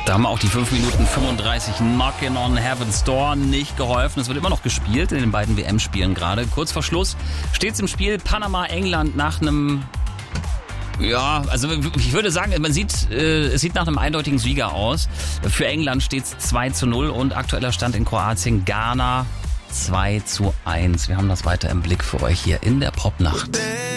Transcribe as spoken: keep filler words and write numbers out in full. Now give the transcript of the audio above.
Da haben auch die fünf Minuten fünfunddreißig Knockin' on Heaven's Door nicht geholfen. Es wird immer noch gespielt in den beiden W M-Spielen gerade. Kurz vor Schluss steht es im Spiel Panama-England nach einem... Ja, also ich würde sagen, man sieht, äh, es sieht nach einem eindeutigen Sieger aus. Für England steht es zwei zu null und aktueller Stand in Kroatien, Ghana zwei zu eins. Wir haben das weiter im Blick für euch hier in der Popnacht.